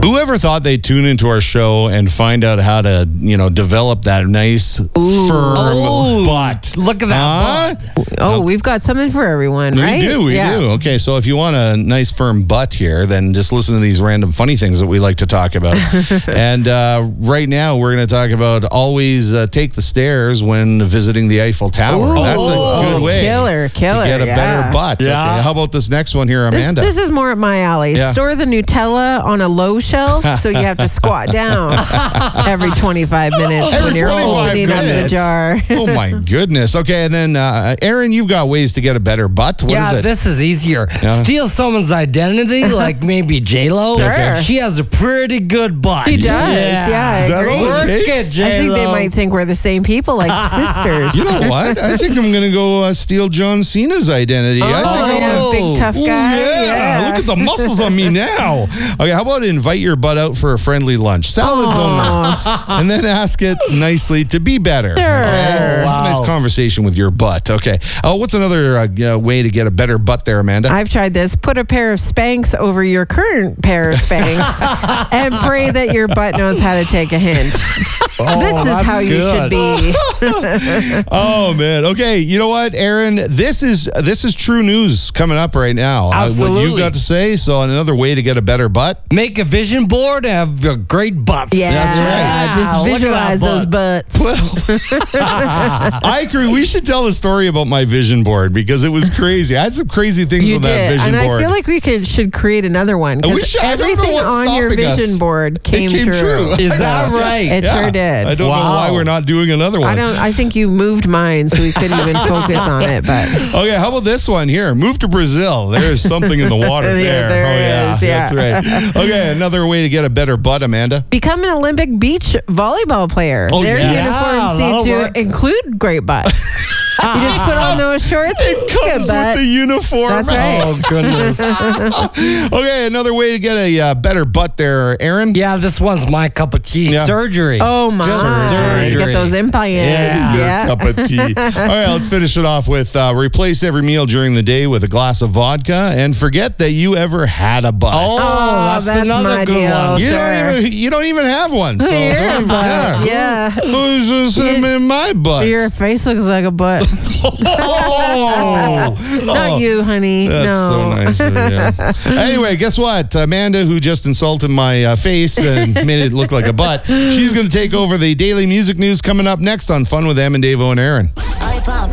Whoever thought they'd tune into our show and find out how to, develop that nice, firm butt? Look at that butt. Oh, we've got something for everyone, right? We do. Okay, so if you want a nice, firm butt here, then just listen to these random funny things that we like to talk about. And right now, we're going to talk about always take the stairs when visiting the Eiffel Tower. Ooh. That's a good way Killer, to get a better butt. Yeah. Okay, how about this next one here, Amanda? This is more up my alley. Yeah. Store the Nutella on a low shelf, so you have to squat down every 25 minutes when you're 25 opening up the minutes. jar. Oh, my goodness. Okay, and then, Aaron, you've got ways to get a better butt. What is it? This is easier. Steal someone's identity, like maybe J-Lo. Sure. She has a pretty good butt. He does. Yeah, Is I that agree. all it Work takes? it, J-Lo. I think they might think we're the same people, like sisters. You know what? I think I'm going to go steal John Cena's identity. I think I'm gonna- Big tough Ooh, guy. yeah. Look at the muscles on me now. Okay, how about invite your butt out for a friendly lunch? Salads only. And then ask it nicely to be better. Sure. Okay? Wow. Nice conversation with your butt. Okay. What's another way to get a better butt there, Amanda? I've tried this. Put a pair of Spanx over your current pair of Spanx and pray that your butt knows how to take a hint. This is that's how you should good. be. Oh man. Okay, you know what, Aaron? This is true news coming up right now. What Absolutely. you got to say? So another way to get a better butt. Make a vision board and have a great butt. Yeah, That's right. just Look at visualize that those butt. butts. I agree. We should tell a story about my vision board because it was crazy. I had some crazy things You on that did, vision and board. I feel like we should create another one We because should. I don't know everything what's on your stopping us. vision board came came true. Is that right? It sure did. I don't know why we're not doing another one. I think you moved mine, so we couldn't even focus on it. But Okay, how about this one here? Move to Brazil. There is something in the water Yeah, there. there is, yeah. That's right. Okay, another way to get a better butt, Amanda. become an Olympic beach volleyball player. Oh, Their yes. uniforms Yeah, seem that'll to include great butts. You just put on those shorts. It comes good butt. with the uniform. That's right. Oh, goodness. Okay, another way to get a better butt there, Aaron. Yeah, this one's my cup of tea. Yeah. Surgery. Oh my! Surgery. Get those implants. Yeah. Yeah. Cup of tea. All right, let's finish it off with replace every meal during the day with a glass of vodka and forget that you ever had a butt. Oh, that's another my good deal. one. You don't even have one. So Your don't even- butt. Yeah. Who's just in my butt? Your face looks like a butt. Oh. Not you, honey. That's no. so nice. Yeah. Anyway, guess what? Amanda, who just insulted my face and made it look like a butt, she's going to take over the daily music news coming up next on Fun with Em and Davo and Aaron. I pop